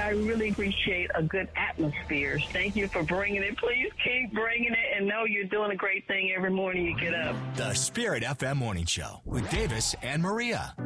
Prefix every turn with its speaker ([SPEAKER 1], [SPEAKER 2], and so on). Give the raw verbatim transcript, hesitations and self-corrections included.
[SPEAKER 1] I really appreciate a good atmosphere. Thank you for bringing it. Please keep bringing it, and know you're doing a great thing every morning you get up.
[SPEAKER 2] The Spirit F M Morning Show with Davis and Maria.